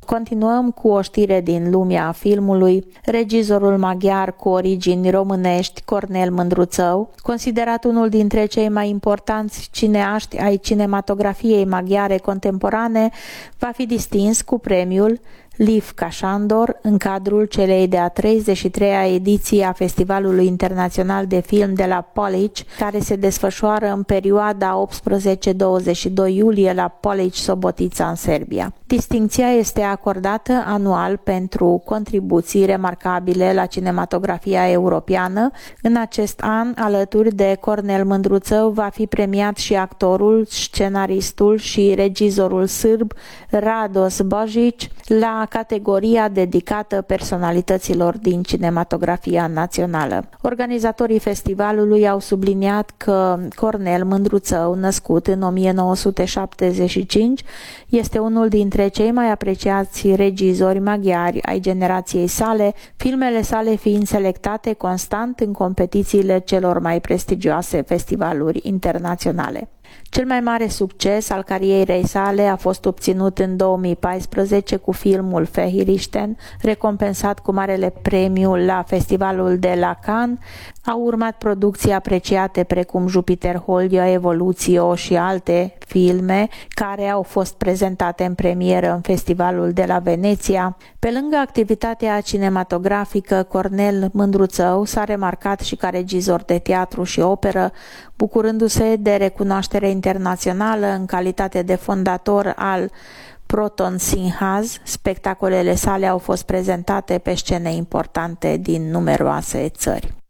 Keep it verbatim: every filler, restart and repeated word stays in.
Continuăm cu o știre din lumea filmului. Regizorul maghiar cu origini românești, Cornel Mândruțău, considerat unul dintre cei mai importanți cineaști ai cinematografiei maghiare contemporane, va fi distins cu premiul Livka Sándor în cadrul celei de-a treizeci și treia ediții a Festivalului Internațional de Film de la Polić, care se desfășoară în perioada optsprezece douăzeci și doi iulie la Polić Sobotica în Serbia. Distincția este acordată anual pentru contribuții remarcabile la cinematografia europeană. În acest an, alături de Cornel Mândruțău, va fi premiat și actorul, scenaristul și regizorul sârb Radoš Božić la categoria dedicată personalităților din cinematografia națională. Organizatorii festivalului au subliniat că Cornel Mândruțău, născut în o mie nouă sute șaptezeci și cinci, este unul dintre cei mai apreciați regizori maghiari ai generației sale, filmele sale fiind selectate constant în competițiile celor mai prestigioase festivaluri internaționale. Cel mai mare succes al carierei sale a fost obținut în două mii paisprezece cu filmul Fehéristen, recompensat cu marele premiu la festivalul de la Cannes. Au urmat producții apreciate precum Jupiter Holdio, Evoluțio și alte filme care au fost prezentate în premieră în festivalul de la Veneția. Pe lângă activitatea cinematografică, Cornel Mândruțău s-a remarcat și ca regizor de teatru și operă, bucurându-se de recunoaștere internațională în calitate de fondator al Proton Színház. Spectacolele sale au fost prezentate pe scene importante din numeroase țări.